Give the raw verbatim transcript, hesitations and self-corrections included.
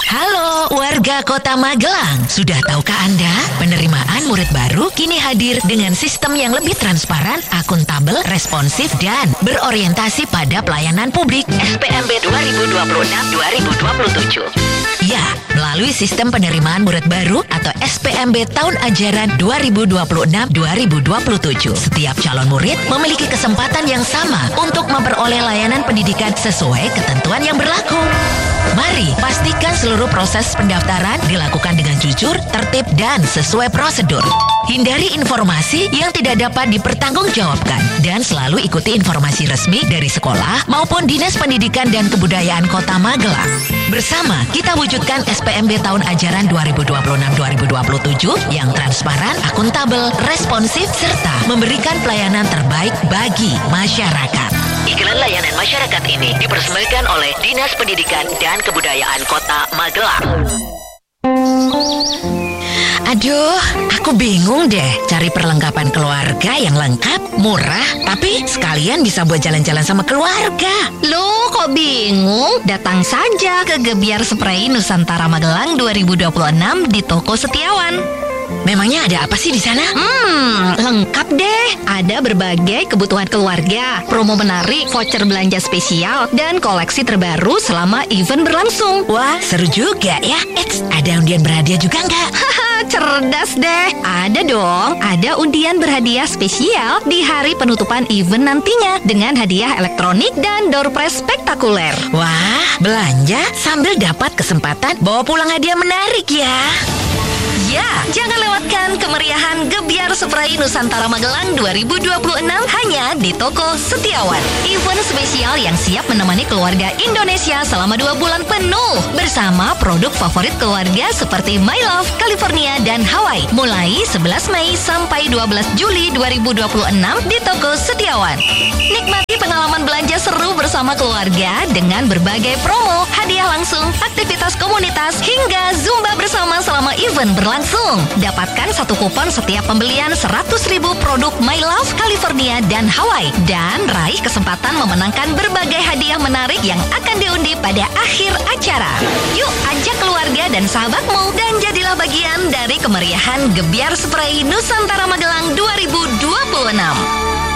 Halo warga Kota Magelang, sudah tahukah Anda penerimaan murid baru kini hadir dengan sistem yang lebih transparan, akuntabel, responsif, dan berorientasi pada pelayanan publik S P M B dua ribu dua puluh enam dua ribu dua puluh tujuh. Ya, melalui sistem penerimaan murid baru atau S P M B tahun ajaran dua ribu dua puluh enam dua ribu dua puluh tujuh, setiap calon murid memiliki kesempatan yang sama untuk memperoleh layanan pendidikan sesuai ketentuan yang berlaku. Mari pastikan seluruh proses pendaftaran dilakukan dengan jujur, tertib, dan sesuai prosedur. Hindari informasi yang tidak dapat dipertanggungjawabkan dan selalu ikuti informasi resmi dari sekolah maupun Dinas Pendidikan dan Kebudayaan Kota Magelang. Bersama kita wujudkan S P M B tahun ajaran dua ribu dua puluh enam dua ribu dua puluh tujuh yang transparan, akuntabel, responsif, serta memberikan pelayanan terbaik bagi masyarakat. Iklan layanan masyarakat ini dipersembahkan oleh Dinas Pendidikan dan Kebudayaan Kota Magelang. Aduh, aku bingung deh cari perlengkapan keluarga yang lengkap, murah, tapi sekalian bisa buat jalan-jalan sama keluarga. Loh, kok bingung? Datang saja ke Gebiar Spray Nusantara Magelang dua ribu dua puluh enam di Toko Setiawan. Memangnya ada apa sih di sana? Hmm, lengkap deh. Ada berbagai kebutuhan keluarga, promo menarik, voucher belanja spesial, dan koleksi terbaru selama event berlangsung. Wah, seru juga ya. Eits, ada undian berhadiah juga nggak? Haha, cerdas deh. Ada dong, ada undian berhadiah spesial di hari penutupan event nantinya dengan hadiah elektronik dan door prize spektakuler. Wah, belanja sambil dapat kesempatan bawa pulang hadiah menarik ya. Ya, jangan lewatkan kemeriahan Gebiar Spray Nusantara Magelang dua ribu dua puluh enam hanya di Toko Setiawan. Event spesial yang siap menemani keluarga Indonesia selama dua bulan penuh bersama produk favorit keluarga seperti My Love, California, dan Hawaii. Mulai sebelas Mei sampai dua belas Juli dua ribu dua puluh enam di Toko Setiawan. Nikmati pengalaman belanja seru bersama keluarga dengan berbagai promo, hadiah langsung, aktivitas komunitas, hingga Zumba bersama selama event berlangsung. Dapatkan satu kupon setiap pembelian seratus ribu produk My Love, California, dan Hawaii. Dan raih kesempatan memenangkan berbagai hadiah menarik yang akan diundi pada akhir acara. Yuk, ajak keluarga dan sahabatmu dan jadilah bagian dari kemeriahan Gebiar Spray Nusantara Magelang dua ribu dua puluh enam.